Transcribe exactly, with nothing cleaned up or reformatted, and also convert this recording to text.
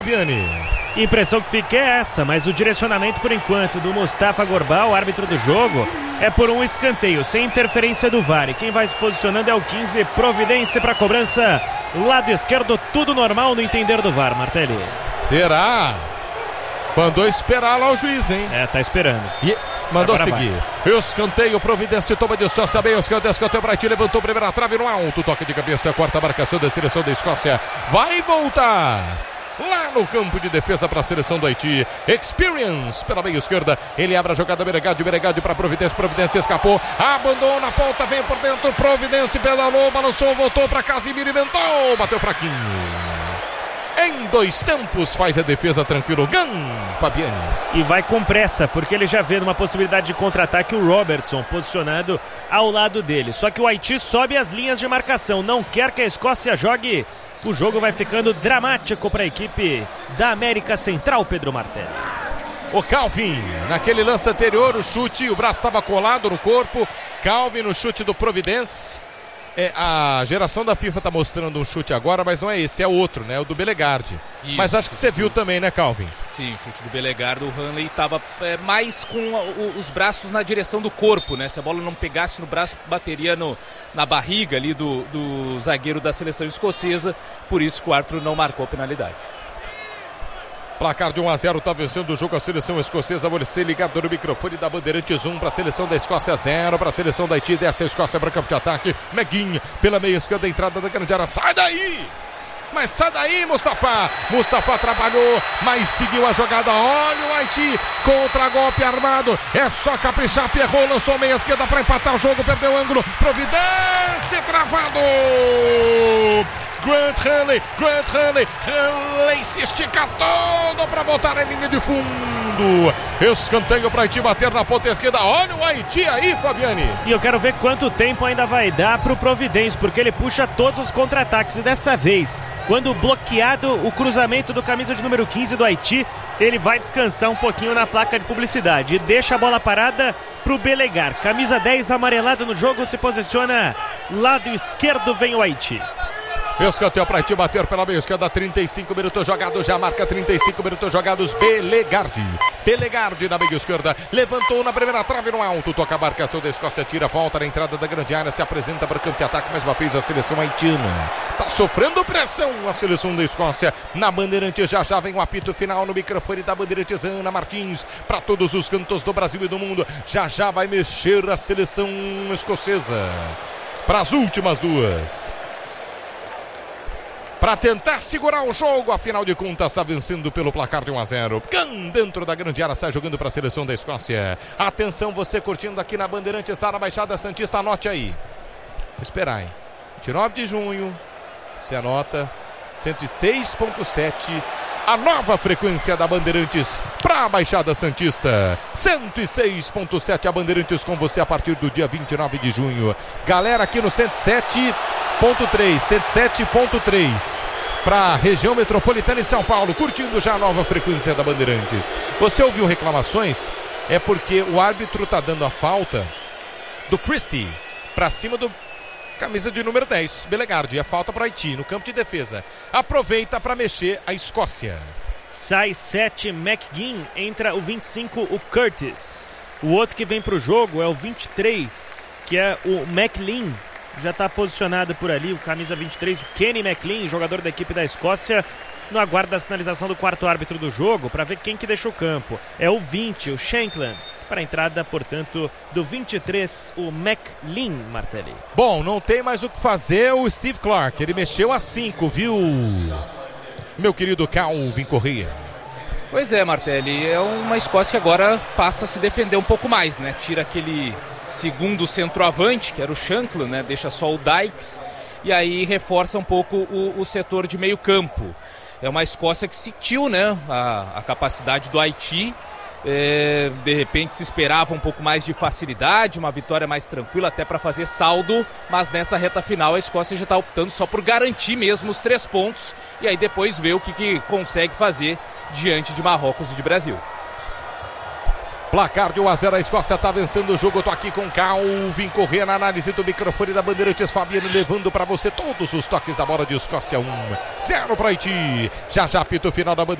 Viane. Impressão que fica é essa, mas o direcionamento por enquanto do Mustafa Gorbal, árbitro do jogo, é por um escanteio, sem interferência do V A R. E quem vai se posicionando é o quinze, Providência para cobrança, lado esquerdo, tudo normal no entender do V A R, Martelli. Será? Mandou esperar lá o juiz, hein? É, tá esperando. E mandou Agora seguir. Vai. Escanteio, Providência toma distância bem. Escanteio, escanteio para ti, levantou a primeira trave no alto. Toque de cabeça, quarta marcação da seleção da Escócia. Vai voltar lá no campo de defesa para a seleção do Haiti. Experience pela meia esquerda. Ele abre a jogada, Beregade, Beregade para Providência. Providência escapou, abandonou na ponta, vem por dentro. Providência pedalou, balançou, voltou para Casimiro, inventou, bateu fraquinho. Em dois tempos faz a defesa tranquilo. Gan, Fabiane. E vai com pressa, porque ele já vê numa possibilidade de contra-ataque o Robertson posicionado ao lado dele. Só que o Haiti sobe as linhas de marcação, não quer que a Escócia jogue. O jogo vai ficando dramático para a equipe da América Central, Pedro Martelli. O Calvin, naquele lance anterior, o chute, o braço estava colado no corpo. Calvin no chute do Providence. É, a geração da FIFA está mostrando um chute agora, mas não é esse, é outro, né? O do Belegardi. Isso, mas acho que você viu também, né, Calvin? Sim, o chute do Belegardi, o Hanley estava é, mais com o, os braços na direção do corpo, né? Se a bola não pegasse no braço, bateria no, na barriga ali do, do zagueiro da seleção escocesa. Por isso que o árbitro não marcou a penalidade. Placar de um a zero, está vencendo o jogo a seleção escocesa. Você ligado no microfone da Bandeirantes, um para a seleção da Escócia, zero para a seleção da Haiti. Desce a Escócia para campo de ataque. Meguin pela meia esquerda, entrada da grande área. Sai daí! Mas sai daí, Mustafa! Mustafa trabalhou, mas seguiu a jogada. Olha o Haiti, contra-golpe armado. É só caprichar, Pierrot lançou meia esquerda para empatar o jogo, perdeu o ângulo. Providência, travado! Grant Hanley, Grant Hanley, Hanley se estica todo para botar a linha de fundo. Escanteio para Haiti bater na ponta esquerda. Olha o Haiti aí, Fabiane. E eu quero ver quanto tempo ainda vai dar para o Providence, porque ele puxa todos os contra-ataques. E dessa vez, quando bloqueado o cruzamento do camisa de número quinze do Haiti, ele vai descansar um pouquinho na placa de publicidade e deixa a bola parada para o Belegar. Camisa dez amarelado no jogo, se posiciona lado esquerdo, vem o Haiti. Escanteio para Haiti bater pela meia esquerda, trinta e cinco minutos jogados, já marca trinta e cinco minutos jogados. Belegardi, Belegardi na meia esquerda, levantou na primeira trave no alto, toca a marcação da Escócia, tira, volta na entrada da grande área, se apresenta para o campo de ataque, mais uma vez a seleção haitiana. Tá sofrendo pressão a seleção da Escócia. Na Bandeirantes já já vem o apito final no microfone da Bandeirantes, Ana Martins, para todos os cantos do Brasil e do mundo. Já já vai mexer a seleção escocesa para as últimas duas, para tentar segurar o jogo. Afinal de contas, está vencendo pelo placar de um a zero. Gan dentro da grande área, sai jogando para a seleção da Escócia. Atenção, você curtindo aqui na Bandeirantes, está na Baixada Santista, anote aí. Vou esperar, hein? vinte e nove de junho, você anota, cento e seis ponto sete, a nova frequência da Bandeirantes para a Baixada Santista. cento e seis ponto sete, a Bandeirantes com você a partir do dia vinte e nove de junho. Galera aqui no cento e sete ponto três, cento e sete ponto três para a região metropolitana e São Paulo, curtindo já a nova frequência da Bandeirantes. Você ouviu reclamações? É porque o árbitro está dando a falta do Christie para cima do camisa de número dez, Belegardi. A falta para Haiti no campo de defesa. Aproveita para mexer a Escócia. Sai sete, McGinn, entra o vinte e cinco, o Curtis. O outro que vem para o jogo é o vinte e três, que é o McLean. Já está posicionado por ali, o camisa vinte e três, o Kenny McLean, jogador da equipe da Escócia, no aguardo da sinalização do quarto árbitro do jogo, para ver quem que deixou o campo. É o vinte, o Shankland, para a entrada, portanto, do vinte e três, o McLean, Martelli. Bom, não tem mais o que fazer o Steve Clark, ele mexeu a cinco, viu, meu querido Calvin Corrêa? Pois é, Martelli, é uma Escócia que agora passa a se defender um pouco mais, né? Tira aquele segundo centroavante, que era o Shankland, né? Deixa só o Dykes e aí reforça um pouco o, o setor de meio campo. É uma Escócia que sentiu, né, a, a capacidade do Haiti. É, de repente se esperava um pouco mais de facilidade, uma vitória mais tranquila até para fazer saldo, mas nessa reta final a Escócia já está optando só por garantir mesmo os três pontos e aí depois ver o que, que consegue fazer diante de Marrocos e de Brasil. Placar de um a zero, a Escócia está vencendo o jogo. Eu tô aqui com Calvin Corrêa na análise do microfone da Bandeirantes. Fabiano levando para você todos os toques da bola de Escócia. um a zero para Haiti. Já já apita o final da Bandeirantes.